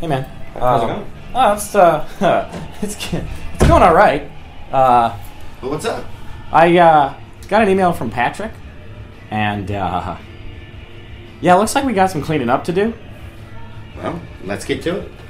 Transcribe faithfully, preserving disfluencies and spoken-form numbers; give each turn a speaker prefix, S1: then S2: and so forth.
S1: Hey, man.
S2: How's
S1: Uh,
S2: it going?
S1: Oh, it's, uh, it's, it's going all right. Uh,
S2: Well, what's up?
S1: I uh, got an email from Patrick, and, uh, yeah, it looks like we got some cleaning up to do.
S2: Well, let's get to it.